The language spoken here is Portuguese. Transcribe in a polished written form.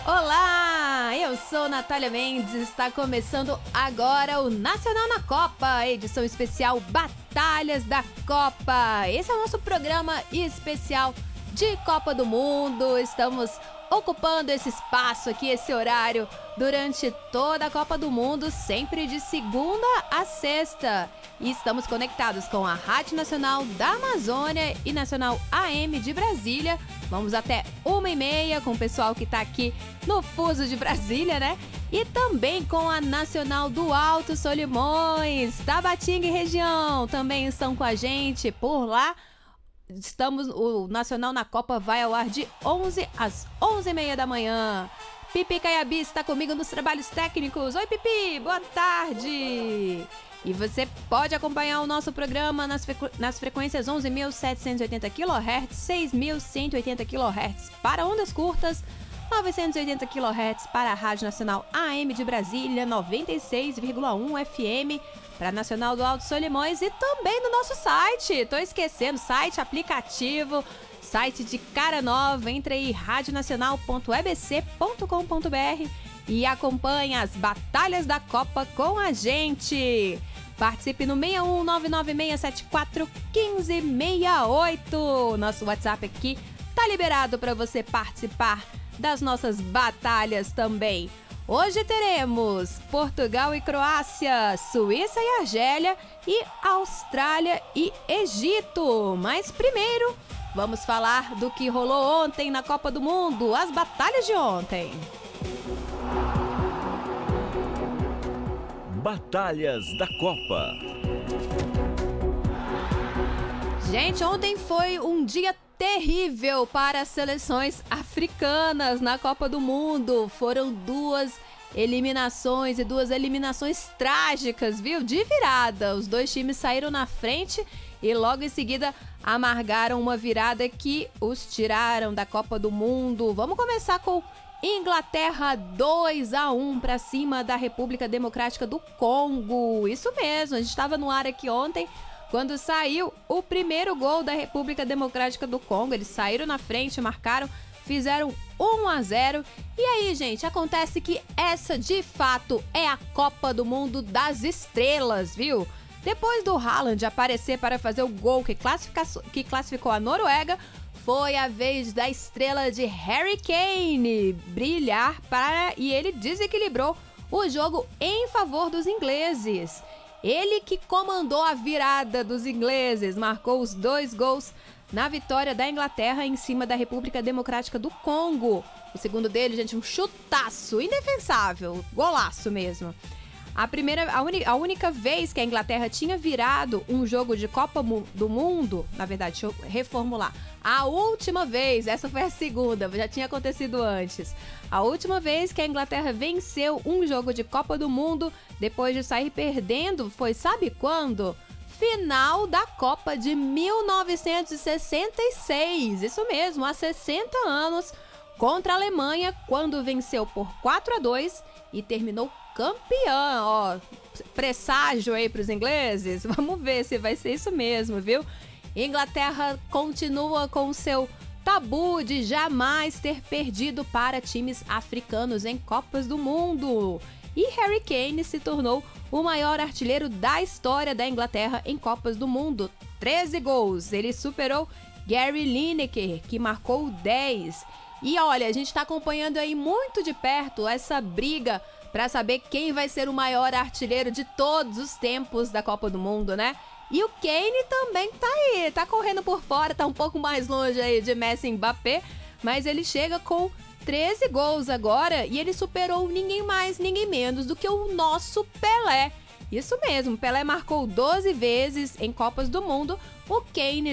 Olá, eu sou Natália Mendes e está começando agora o Nacional na Copa, edição especial Batalhas da Copa. Esse é o nosso programa especial de Copa do Mundo. Estamos ocupando esse espaço aqui, esse horário, durante toda a Copa do Mundo, sempre de segunda a sexta. E estamos conectados com a Rádio Nacional da Amazônia e Nacional AM de Brasília. Vamos até 1h30 com o pessoal que está aqui no fuso de Brasília, né? E também com a Nacional do Alto Solimões, Tabatinga e região. Também estão com a gente por lá. O Nacional na Copa vai ao ar de 11 às 11h30 da manhã. Pipi Caiabi está comigo nos trabalhos técnicos. Oi, Pipi, boa tarde! E você pode acompanhar o nosso programa nas frequências 11.780 kHz, 6.180 kHz para ondas curtas, 980 kHz para a Rádio Nacional AM de Brasília, 96,1 FM para a Nacional do Alto Solimões e também no nosso site. Tô esquecendo, site, aplicativo, site de cara nova. Entre aí, radionacional.ebc.com.br e acompanhe as batalhas da Copa com a gente. Participe no 61996741568. Nosso WhatsApp aqui tá liberado para você participar das nossas batalhas também. Hoje teremos Portugal e Croácia, Suíça e Argélia e Austrália e Egito. Mas primeiro, vamos falar do que rolou ontem na Copa do Mundo, as batalhas de ontem. Batalhas da Copa. Gente, ontem foi um dia terrível para as seleções africanas na Copa do Mundo. Foram duas eliminações trágicas, viu? De virada. Os dois times saíram na frente e logo em seguida amargaram uma virada que os tiraram da Copa do Mundo. Vamos começar com Inglaterra 2-1 para cima da República Democrática do Congo. Isso mesmo, a gente estava no ar aqui ontem quando saiu o primeiro gol da República Democrática do Congo. Eles saíram na frente, marcaram, fizeram 1-0. E aí, gente, acontece que essa de fato é a Copa do Mundo das estrelas, viu? Depois do Haaland aparecer para fazer o gol que classificou a Noruega, foi a vez da estrela de Harry Kane brilhar e ele desequilibrou o jogo em favor dos ingleses. Ele que comandou a virada dos ingleses, marcou os 2 gols na vitória da Inglaterra em cima da República Democrática do Congo. O segundo dele, gente, um chutaço, indefensável, golaço mesmo. A única vez que a Inglaterra tinha virado um jogo de Copa do Mundo, na verdade, deixa eu reformular. A última vez, essa foi a segunda, já tinha acontecido antes. A última vez que a Inglaterra venceu um jogo de Copa do Mundo, depois de sair perdendo, foi sabe quando? Final da Copa de 1966. Isso mesmo, há 60 anos, contra a Alemanha, quando venceu por 4-2 e terminou campeã. Ó, presságio aí para os ingleses. Vamos ver se vai ser isso mesmo, viu? Inglaterra continua com seu tabu de jamais ter perdido para times africanos em Copas do Mundo. E Harry Kane se tornou o maior artilheiro da história da Inglaterra em Copas do Mundo. 13 gols. Ele superou Gary Lineker, que marcou 10. E olha, a gente está acompanhando aí muito de perto essa briga para saber quem vai ser o maior artilheiro de todos os tempos da Copa do Mundo, né? E o Kane também tá aí, tá correndo por fora, tá um pouco mais longe aí de Messi e Mbappé, mas ele chega com 13 gols agora e ele superou ninguém mais, ninguém menos do que o nosso Pelé. Isso mesmo, Pelé marcou 12 vezes em Copas do Mundo, o Kane